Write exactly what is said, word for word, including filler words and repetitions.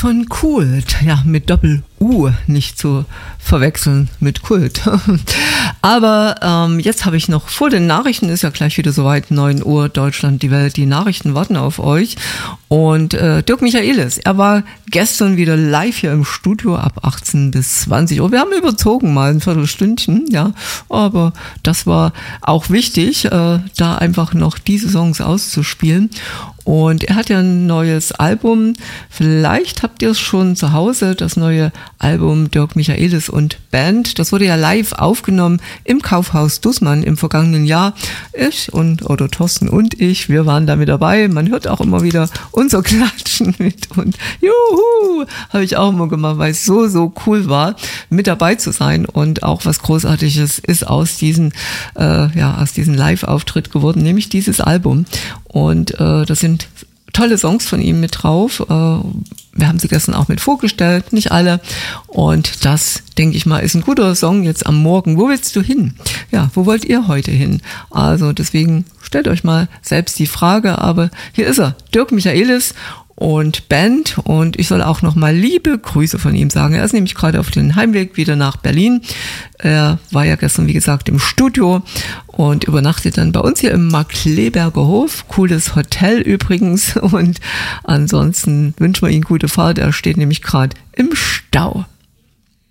von Kult, ja, mit Doppel-U, nicht zu verwechseln mit Kult. Aber ähm, jetzt habe ich noch vor den Nachrichten, ist ja gleich wieder soweit, neun Uhr, Deutschland, die Welt, die Nachrichten warten auf euch. Und äh, Dirk Michaelis, er war gestern wieder live hier im Studio ab achtzehn bis zwanzig Uhr. Wir haben überzogen mal ein Viertelstündchen, ja, aber das war auch wichtig, äh, da einfach noch diese Songs auszuspielen. Und er hat ja ein neues Album, vielleicht habt ihr es schon zu Hause, das neue Album Dirk Michaelis und Band. Das wurde ja live aufgenommen im Kaufhaus Dussmann im vergangenen Jahr. Ich und, oder Thorsten und ich, wir waren da mit dabei. Man hört auch immer wieder unser Klatschen mit und juhu, habe ich auch immer gemacht, weil es so, so cool war, mit dabei zu sein. Und auch was Großartiges ist aus diesem, äh, ja, aus diesem Live-Auftritt geworden, nämlich dieses Album. Und äh, das sind tolle Songs von ihm mit drauf. Äh, wir haben sie gestern auch mit vorgestellt, nicht alle. Und das, denke ich mal, ist ein guter Song jetzt am Morgen. Wo willst du hin? Ja, wo wollt ihr heute hin? Also deswegen stellt euch mal selbst die Frage. Aber hier ist er, Dirk Michaelis und Band. Und ich soll auch nochmal liebe Grüße von ihm sagen. Er ist nämlich gerade auf dem Heimweg wieder nach Berlin. Er war ja gestern, wie gesagt, im Studio und übernachtet dann bei uns hier im Markkleeberger Hof. Cooles Hotel übrigens. Und ansonsten wünschen wir ihm gute Fahrt. Er steht nämlich gerade im Stau.